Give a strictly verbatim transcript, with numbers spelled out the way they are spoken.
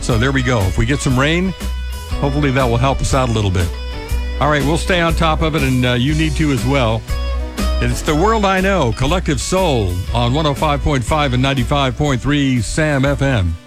So there we go. If we get some rain, hopefully that will help us out a little bit. All right, we'll stay on top of it, and uh, you need to as well. It's The World I Know, Collective Soul on one oh five point five and ninety-five point three Sam F M.